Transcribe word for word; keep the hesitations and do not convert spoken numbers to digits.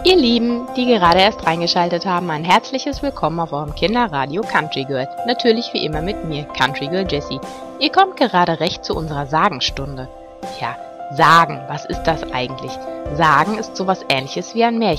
Ihr Lieben, die gerade erst reingeschaltet haben, ein herzliches Willkommen auf eurem Kinderradio Country Girl. Natürlich wie immer mit mir, Country Girl Jessie. Ihr kommt gerade recht zu unserer Sagenstunde. Tja, Sagen, was ist das eigentlich? Sagen ist sowas Ähnliches wie ein Märchen.